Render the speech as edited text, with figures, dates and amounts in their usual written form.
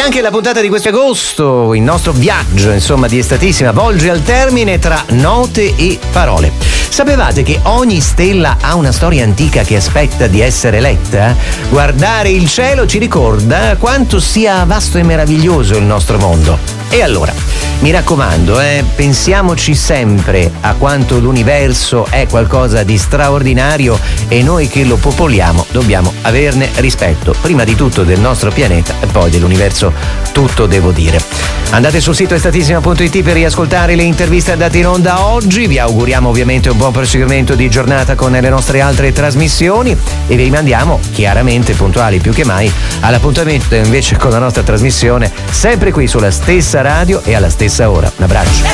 anche la puntata di questo agosto, il nostro viaggio, insomma, di estatissima, volge al termine tra note e parole. Sapevate che ogni stella ha una storia antica che aspetta di essere letta? Guardare il cielo ci ricorda quanto sia vasto e meraviglioso il nostro mondo. E allora, mi raccomando, pensiamoci sempre a quanto l'universo è qualcosa di straordinario e noi che lo popoliamo dobbiamo averne rispetto, prima di tutto del nostro pianeta e poi dell'universo tutto, devo dire. Andate sul sito estatissima.it per riascoltare le interviste andate in onda oggi, vi auguriamo ovviamente un buon proseguimento di giornata con le nostre altre trasmissioni e vi mandiamo chiaramente puntuali più che mai all'appuntamento invece con la nostra trasmissione sempre qui sulla stessa radio e alla stessa ora. Un abbraccio.